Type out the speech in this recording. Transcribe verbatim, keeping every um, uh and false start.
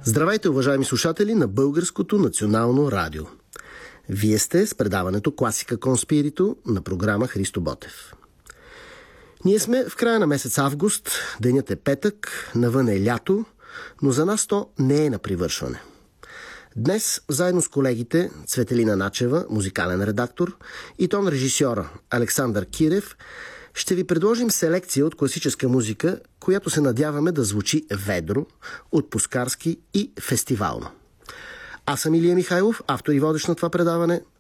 Здравейте, уважаеми слушатели на Българското национално радио. Вие сте с предаването Класика Конспирито на програма Христо Ботев. Ние сме в края на месец август, денят е петък, навън е лято, но за нас то не е на привършване. Днес, заедно с колегите Цветелина Начева, музикален редактор, и тон режисьора Александър Кирев, ще ви предложим селекция от класическа музика, която се надяваме да звучи ведро, отпускарски и фестивално. Аз съм Илия Михайлов, автор и водещ на това предаване.